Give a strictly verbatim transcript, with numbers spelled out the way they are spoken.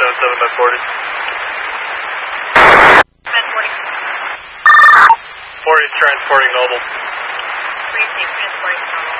seven seven by forty. Med forty. forty is transporting Noble. Three six transporting Noble.